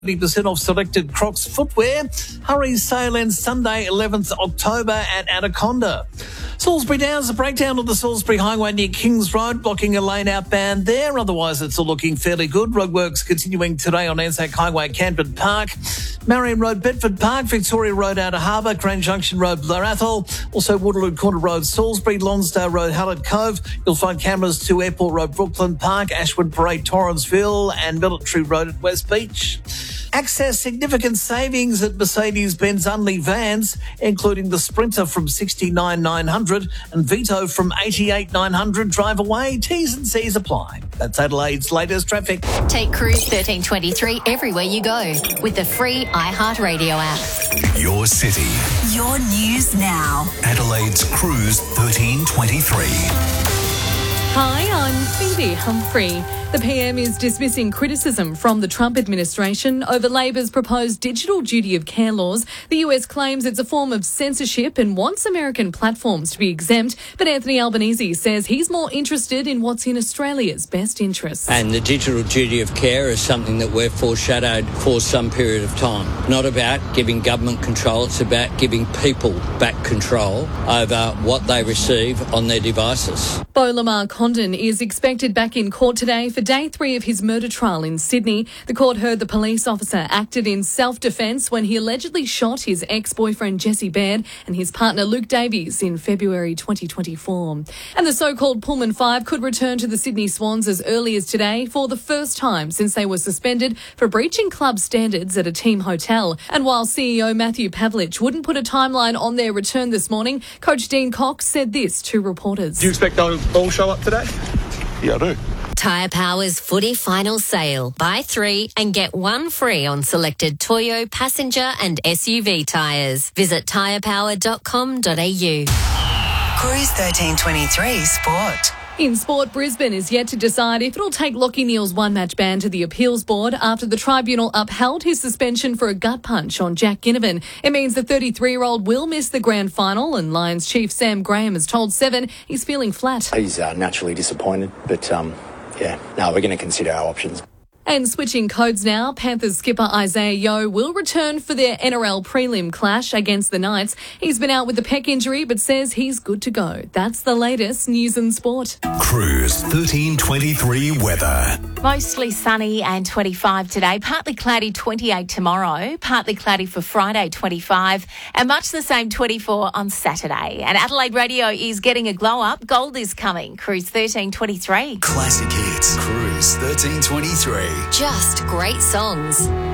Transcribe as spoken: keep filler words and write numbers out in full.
twenty percent off selected Crocs footwear. Hurry sale ends Sunday, eleventh October at Anaconda. Salisbury Downs, a breakdown of the Salisbury Highway near Kings Road, blocking a lane outbound there. Otherwise, it's all looking fairly good. Roadworks continuing today on Anzac Highway, Canberra Park. Marion Road, Bedford Park, Victoria Road, Outer Harbour, Crane Junction Road, Blarathol. Also, Waterloo Corner Road, Salisbury, Lonsdale Road, Hallett Cove. You'll find cameras to Airport Road, Brooklyn Park, Ashwood Parade, Torrensville, and Military Road at West Beach. Access significant savings at Mercedes-Benz Unley vans, including the Sprinter from sixty-nine nine hundred and Vito from eighty-eight nine hundred. Drive away. T's and C's apply. That's Adelaide's latest traffic. Take Cruise thirteen twenty-three everywhere you go with the free iHeartRadio app. Your city. Your news now. Adelaide's Cruise thirteen twenty-three. Hi, I'm Phoebe Humphrey. The P M is dismissing criticism from the Trump administration over Labor's proposed digital duty of care laws. The U S claims it's a form of censorship and wants American platforms to be exempt, but Anthony Albanese says he's more interested in what's in Australia's best interests. And the digital duty of care is something that we've foreshadowed for some period of time. Not about giving government control, it's about giving people back control over what they receive on their devices. Beau Lamar Condon is expected back in court today for day three of his murder trial in Sydney. The court heard the police officer acted in self-defence when he allegedly shot his ex-boyfriend Jesse Baird and his partner Luke Davies in February twenty twenty-four. And the so-called Pullman Five could return to the Sydney Swans as early as today for the first time since they were suspended for breaching club standards at a team hotel. And while C E O Matthew Pavlich wouldn't put a timeline on their return this morning, Coach Dean Cox said this to reporters. Do you expect they'll all show up today? Yeah, I do. Tyre Power's footy final sale. Buy three and get one free on selected Toyo, passenger and S U V tyres. Visit tyre power dot com dot a u. Cruise thirteen twenty-three Sport. In sport, Brisbane is yet to decide if it'll take Lachie Neale's one-match ban to the appeals board after the tribunal upheld his suspension for a gut punch on Jack Ginnivan. It means the thirty-three-year-old will miss the grand final, and Lions chief Sam Graham has told Seven he's feeling flat. He's uh, naturally disappointed, but um, yeah, no, we're going to consider our options. And switching codes now, Panthers skipper Isaiah Yeo will return for their N R L prelim clash against the Knights. He's been out with a pec injury but says he's good to go. That's the latest news and sport. Cruise thirteen twenty-three weather. Mostly sunny and twenty-five today, partly cloudy twenty-eight tomorrow, partly cloudy for Friday twenty-five, and much the same twenty-four on Saturday. And Adelaide Radio is getting a glow up. Gold is coming. Cruise thirteen twenty-three. Classic hits. Cruise thirteen twenty-three. Just great songs.